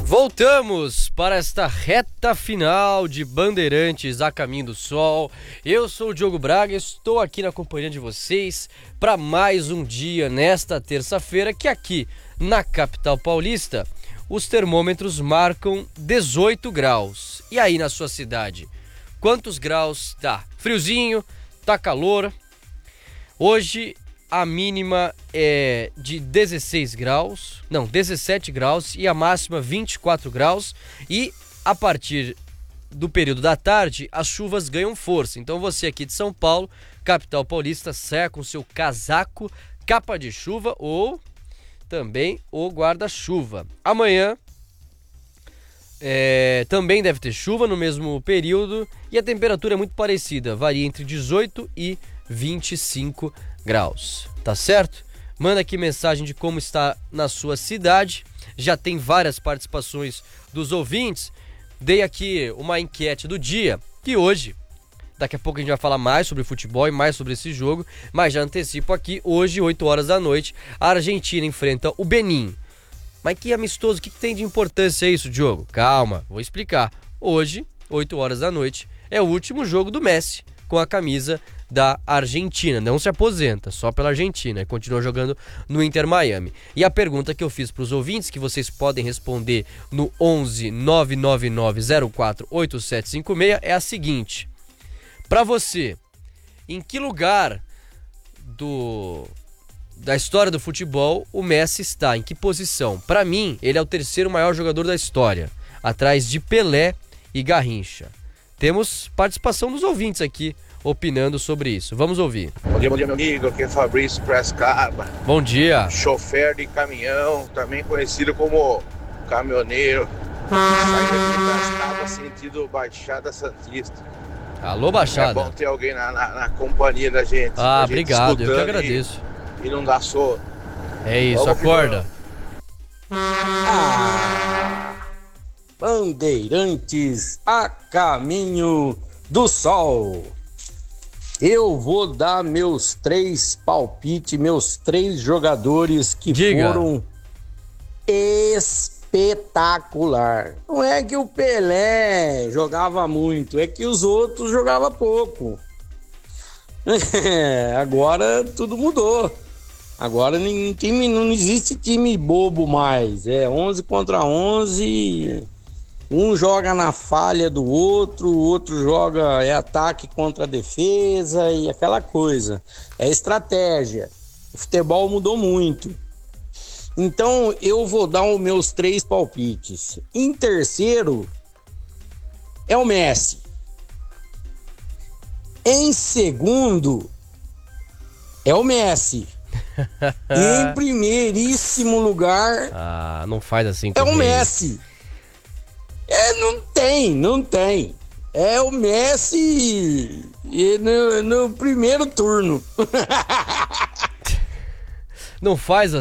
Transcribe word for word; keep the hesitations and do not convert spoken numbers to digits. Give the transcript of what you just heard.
Voltamos para esta reta final de Bandeirantes a Caminho do Sol. Eu sou o Diogo Braga, estou aqui na companhia de vocês para mais um dia nesta terça-feira, que aqui na capital paulista os termômetros marcam dezoito graus. E aí na sua cidade, quantos graus tá? Friozinho, tá calor? Hoje a mínima é de dezesseis graus, não, dezessete graus e a máxima vinte e quatro graus, e a partir do período da tarde as chuvas ganham força. Então você aqui de São Paulo, capital paulista, saia com seu casaco, capa de chuva ou também o guarda-chuva. Amanhã é, também deve ter chuva no mesmo período e a temperatura é muito parecida, varia entre dezoito e vinte e cinco graus, tá certo? Manda aqui mensagem de como está na sua cidade. Já tem várias participações dos ouvintes. Dei aqui uma enquete do dia, que hoje, daqui a pouco a gente vai falar mais sobre futebol e mais sobre esse jogo, mas já antecipo aqui, hoje, oito horas da noite, a Argentina enfrenta o Benin. Mas que amistoso, o que, que tem de importância isso, Diogo? Calma, vou explicar. Hoje, oito horas da noite, é o último jogo do Messi com a camisa da Argentina. Não se aposenta, só pela Argentina, e continua jogando no Inter Miami. E a pergunta que eu fiz para os ouvintes, que vocês podem responder no onze nove nove nove zero quatro oito sete cinco seis, é a seguinte: para você, em que lugar do da história do futebol o Messi está? Em que posição? Para mim, ele é o terceiro maior jogador da história, atrás de Pelé e Garrincha. Temos participação dos ouvintes aqui opinando sobre isso. Vamos ouvir. Bom dia, bom dia, meu amigo. Aqui é Fabrício Prescaba. Bom dia. Chofer de caminhão, também conhecido como caminhoneiro. Saída de Prescaba, sentido Baixada Santista. Alô, Baixada. É bom ter alguém na, na, na companhia da gente. Ah, gente obrigado. Eu que agradeço. E, e não dá sono. É isso, Vamos acorda. Ah, Bandeirantes a Caminho do Sol. Eu vou dar meus três palpites, meus três jogadores que Diga. foram espetacular. Não é que o Pelé jogava muito, é que os outros jogavam pouco. É, agora tudo mudou. Agora nem, time, não existe time bobo mais. É onze contra onze. Um joga na falha do outro, o outro joga é ataque contra defesa e aquela coisa. É estratégia. O futebol mudou muito. Então eu vou dar os meus três palpites. Em terceiro é o Messi. Em segundo é o Messi. Em primeiríssimo lugar ah, não faz assim é o ele. Messi. É, não tem, não tem. É o Messi e no, no primeiro turno. Não faz